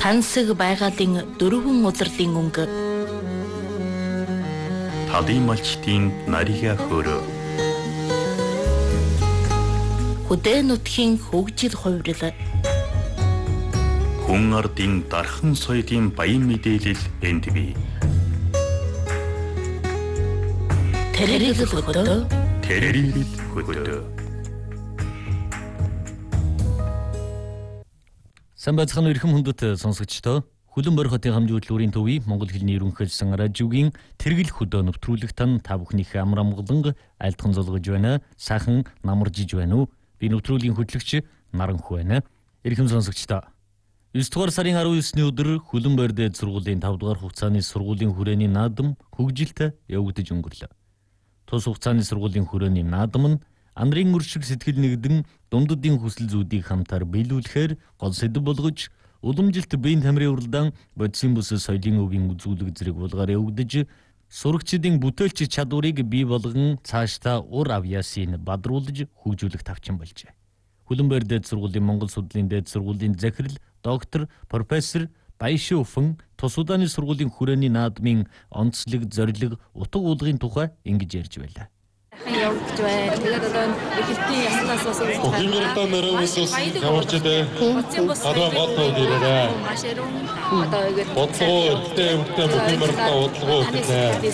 Тансаг байгалийн дөрвөн удирдын өнгө. Талын малчтын нария хөөрөө. Хөдөө нутгийн хөгжил хувирал. Хүн ардын дархан соёлын баян мэдээлэл энд бий. Тэрэгэл хөдөө. Тэрэгэл хөдөө. Самбацхан өрхөм хүндэт сонсогчдоо Хүлэнбор хотын хамжууллын төвийн Монгол хэлний ерөнхийлсөн радиогийн тэргэл хөдөө нэвтрүүлэг тань та бүхнийхээ амар амгалан айлтхан золгож байна. Сайхан намаржиж байна уу? Би нэвтрүүлгийн хөтлөгч Наранх байна. Эрхэм сонсогчдоо 9 дугаар сарын 19-ний өдөр Хүлэнбор дээд сургуулийн 5 дугаар хугацааны сургуулийн хүрээний наадам хөгжилтэй явагдаж өнгөрлөө. Тус хугацааны сургуулийн хүрээний наадам нь Андрын өршиг сэтгэл нэгдэн дунддын хүсэл зүйдийг хамтаар биелүүлэхээр гол сэдэв болгож уламжилт биеийн тамирын уралдаан бодисын бүс соёлын өвийн үзүүлэг зэрэг булгаар явагдаж сурагчдын бүтээлч чадварыг бий болгон цаашдаа ур авьяасыг бадруулж хөгжүүлэх тавчин болжээ. Хүлэнбор дээд сургуулийн Монгол судлалын дээд сургуулийн захирал доктор профессор Баяшин Уфан тус удааны сургуулийн хүрээний наадмын онцлог зорилго утга уулгын тухай ингэж ярьж байлаа. явж байна. Тэгээд одоо эхлэлтийн яснаас бас Хинэрдэн нэрээс явж дээ. Одоо гол төвд ирээрээ. Маш эрүүн одоо ингэж бодлого өвдөө Хинэрдэн бодлого өвдөө.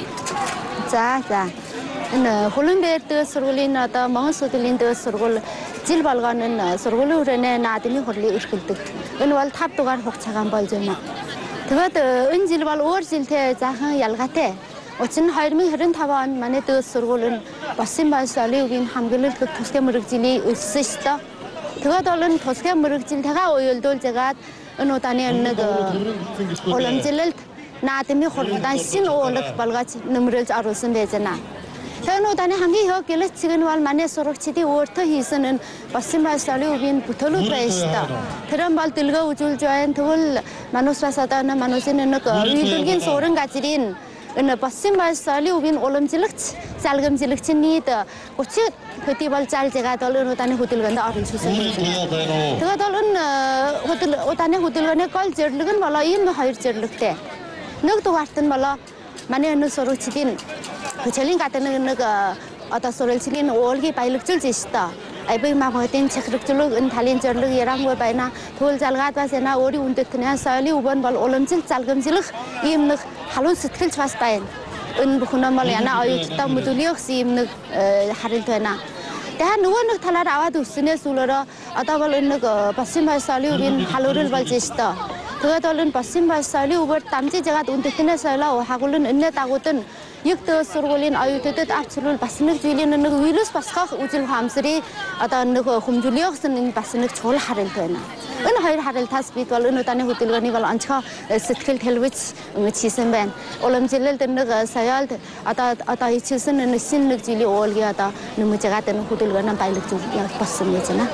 За. Энэ Хүлэнбор дээд сургуулийн одоо Монгол судлалын дээд сургууль жил болгоно энэ сургуулийн хүрээний наадмын хурлыг эрхэлдэг. Энэ бол 5 дугаар хугацаагаан болж байна. Тэгээд энэ жил бол өөр жилтэй заахан ялгаатай. Учир нь 2025 онд манай дээд сургууль нь Босын Баясгалын үгийн хамгаалалт тусгай мэргэжлийн өссөн шүү дээ. Тэгээд бол энэ тусгай мэргэжилтэйгээ уялдуулж ягаад энэ удааны нэг уламжлалт наадмын хурлаа шинэ уулах болгож нэмрэлж оруулсан байж байна. Тэгээд удааны хамгийн их гэлэцэг нь бол манай сурагчдын өөртөө хийсэн энэ Босын Баясгалын үгийн бүтээлүүд байна шүү дээ. Тэр нь бол дэлгөө үзүүлж байна. Тэгвэл манус бас одоо манусын нэг үйлдвэрийн суурин газрын энэ Босын Баясгалын үгийн уламжлагч залгамжлагчны нийт 30 хөдий бол заалж ягаад бол энэ удааны хөдөлгөөнд орж ирсэн байна. Тэгээд бол энэ удааны хөдөлгөөний гол зорилго нь болоо энэ хоёр зорилготой. Нэг дугаарт нь болоо манай энэ сурагчдын хичээлийн гадна нэг одоо сурвалжлагын уулгийг баялагжуулж штэ. Айбыг магадын чахрагчлог энэ талын зорилго ярангүй байна. Тэгвэл залгаад бас яна өөрийн үндэтгэн соёлын өвөн бол уламжлалт залгамжлах ийм нэг халуун сэтгэлж бас байна. Энэ бүхэн бол яна оюуттай мөдөлгөх ийм нэг харилт байна. Тэгэхээр нөгөө нэг талаар аваад өснөөс үлээрээ одоо бол энэ нэг Босын Баясгалын үгийн халуурал болж штэ. Тэгээд бол энэ Босын Баясгалын өвөр дамжиж ягаад үндэтгэнээ соёлоо хагуулн энэ дагууд нь яг дээд сургуулийн оюутнуудад авчрал бас нэг зүйлийн нэг вирус босгох үйл хамсрыг одоо нэг хэмжүүлэхсэн энэ бас нэг чухал харилт байна. Энэ хоёр харилтаас бид бол энэ удааны хөдөлгөөнийг бол онцгой сэтгэл хэлбэж ингэж хийсэн байна. Уламжлалт нэг соёлд одоо хийсэн нэг шинэ нэг зүйлийн уулгийн одоо нэмж ягаад энэ хөдөлгөөнөө баялагжуулах болсон гэж байна.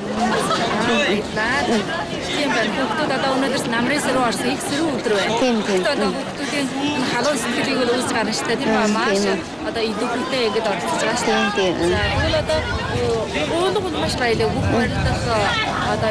тийм байна. Хүүхдүүд одоо өнөөдөр намрын руу орсон их сэрүү өдөр байна. Тийм. Одоо хүүхдүүдийн халуун сэтгэлийг үүсгэж гарна шүү дээ. Тийм ба маш одоо идэвхтэй ингэж орцож байгаа шүү дээ. Тийм. За тэгвэл одоо уулын маш баялаг бүх барилдах одоо